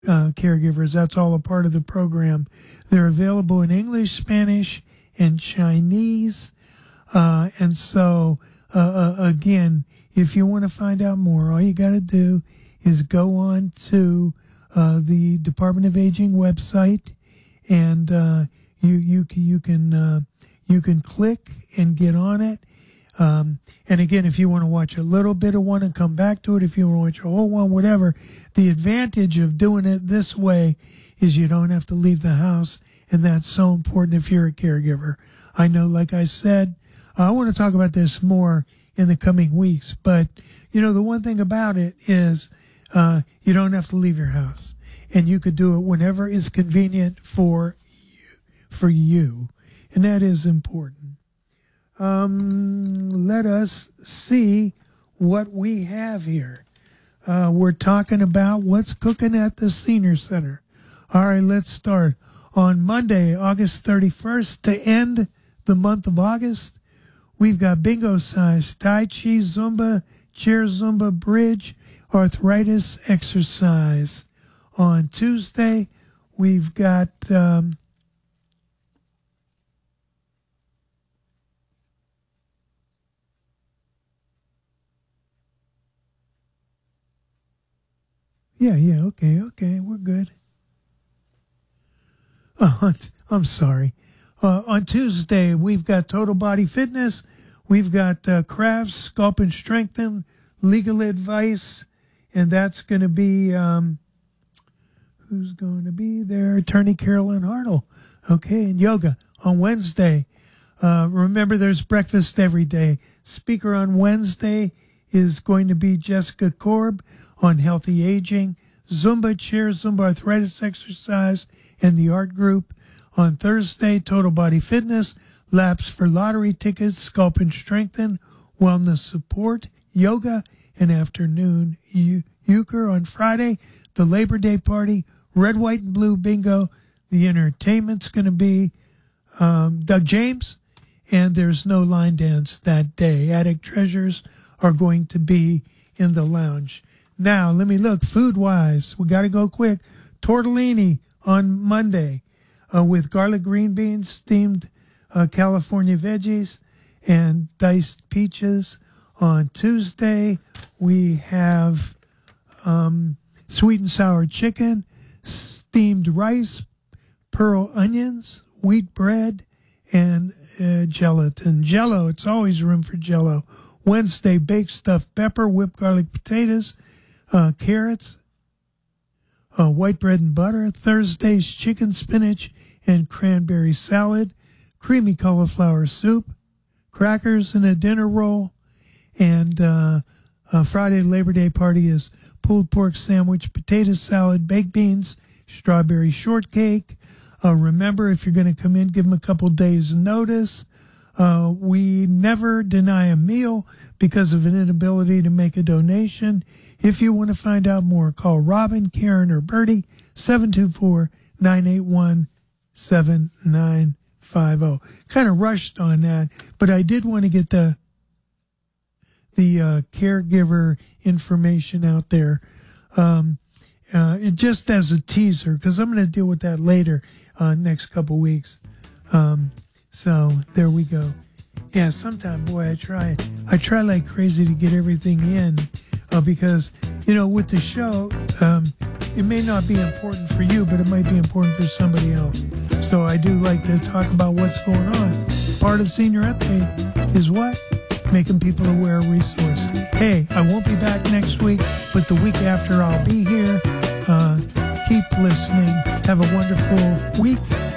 caregivers. That's all a part of the program. They're available in English, Spanish, and Chinese. And so, again, if you want to find out more, all you got to do is go on to the Department of Aging website, and you can click and get on it. And again, if you want to watch a little bit of one and come back to it, if you want to watch a whole one, whatever, the advantage of doing it this way is you don't have to leave the house, and that's so important if you're a caregiver. I know, like I said, I want to talk about this more in the coming weeks, but, the one thing about it is you don't have to leave your house, and you could do it whenever is convenient for you, and that is important. Let us see what we have here. We're talking about what's cooking at the Senior Center. All right, let's start. On Monday, August 31st, to end the month of August, we've got bingo size, Tai Chi, Zumba, chair Zumba, bridge, arthritis exercise. On Tuesday, we've got... Okay, we're good. I'm sorry. On Tuesday, we've got Total Body Fitness. We've got Crafts, Sculpt and Strengthen, Legal Advice, and that's going to be, who's going to be there? Attorney Carolyn Hartle. Okay, and yoga on Wednesday. Remember, there's breakfast every day. Speaker on Wednesday is going to be Jessica Korb on healthy aging, Zumba chair, Zumba arthritis exercise, and the art group. On Thursday, Total Body Fitness, laps for lottery tickets, Sculpt and Strengthen, wellness support, yoga, and afternoon euchre. On Friday, the Labor Day party, red, white, and blue bingo. The entertainment's going to be Doug James, and there's no line dance that day. Attic Treasures are going to be in the lounge. Now, let me look. Food-wise, we got to go quick. Tortellini on Monday with garlic green beans, steamed California veggies, and diced peaches. On Tuesday, we have sweet and sour chicken, steamed rice, pearl onions, wheat bread, and gelatin. Jell-O, it's always room for Jell-O. Wednesday, baked stuffed pepper, whipped garlic potatoes, carrots, white bread and butter. Thursday's chicken, spinach, and cranberry salad, creamy cauliflower soup, crackers, and a dinner roll. And Friday, Labor Day party is pulled pork sandwich, potato salad, baked beans, strawberry shortcake. Remember, if you're going to come in, give them a couple days' notice. We never deny a meal because of an inability to make a donation. If you want to find out more, call Robin, Karen, or Bertie, 724-981-7950. Kind of rushed on that, but I did want to get the caregiver information out there just as a teaser, because I'm going to deal with that later next couple weeks. So there we go. Yeah, sometime, boy, I try like crazy to get everything in because, with the show, it may not be important for you, but it might be important for somebody else. So I do like to talk about what's going on. Part of Senior Update is what? Making people aware of resource. Hey, I won't be back next week, but the week after I'll be here. Keep listening. Have a wonderful week.